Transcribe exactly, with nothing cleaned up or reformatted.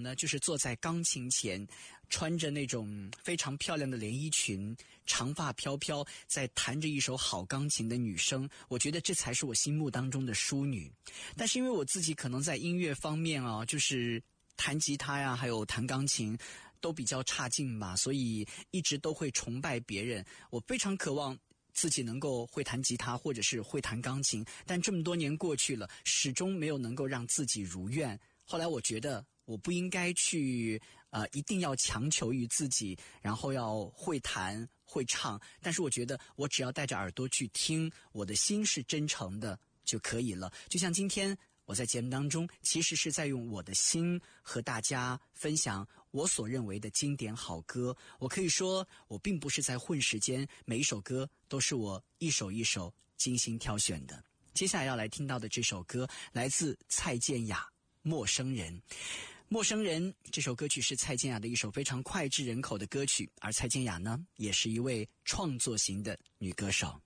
呢，就是坐在钢琴前，穿着那种非常漂亮的连衣裙，长发飘飘，在弹着一首好钢琴的女生，我觉得这才是我心目当中的淑女。但是因为我自己可能在音乐方面啊，就是弹吉他呀，还有弹钢琴都比较差劲吧，所以一直都会崇拜别人。我非常渴望自己能够会弹吉他或者是会弹钢琴，但这么多年过去了，始终没有能够让自己如愿。后来我觉得我不应该去呃一定要强求于自己，然后要会弹会唱，但是我觉得我只要带着耳朵去听，我的心是真诚的就可以了。就像今天我在节目当中其实是在用我的心和大家分享我所认为的经典好歌。我可以说我并不是在混时间，每一首歌都是我一首一首精心挑选的。接下来要来听到的这首歌来自蔡健雅，陌生人。陌生人这首歌曲是蔡健雅的一首非常脍炙人口的歌曲，而蔡健雅呢，也是一位创作型的女歌手。